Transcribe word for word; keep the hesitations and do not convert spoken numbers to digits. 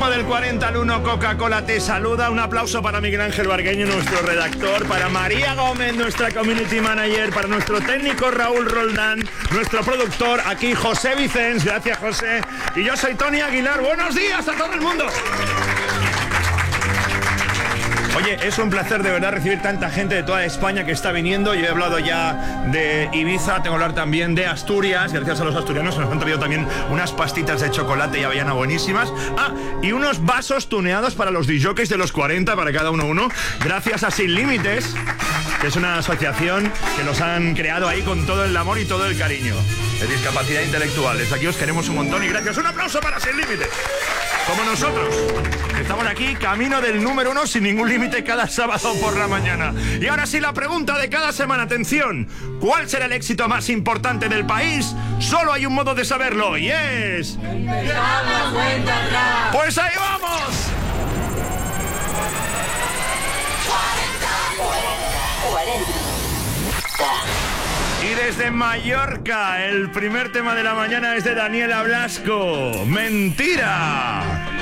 Toma del cuarenta al uno, Coca-Cola te saluda. Un aplauso para Miguel Ángel Bargueño, nuestro redactor, para María Gómez, nuestra community manager, para nuestro técnico Raúl Roldán, nuestro productor aquí José Vicens, gracias José, y yo soy Tony Aguilar. Buenos días a todo el mundo. Oye, es un placer de verdad recibir tanta gente de toda España que está viniendo. Yo he hablado ya de Ibiza, tengo que hablar también de Asturias. Gracias a los asturianos nos han traído también unas pastitas de chocolate y avellana buenísimas. Ah, y unos vasos tuneados para los disjockeys de los cuarenta, para cada uno uno. Gracias a Sin Límites, que es una asociación que los han creado ahí con todo el amor y todo el cariño. De discapacidad intelectual. Desde aquí os queremos un montón y gracias. Un aplauso para Sin Límites. Como nosotros, estamos aquí, camino del número uno sin ningún límite cada sábado por la mañana. Y ahora sí, la pregunta de cada semana, atención. ¿Cuál será el éxito más importante del país? Solo hay un modo de saberlo y es... ¡Pues ahí vamos! Y desde Mallorca, el primer tema de la mañana es de Daniela Blasco. ¡Mentira!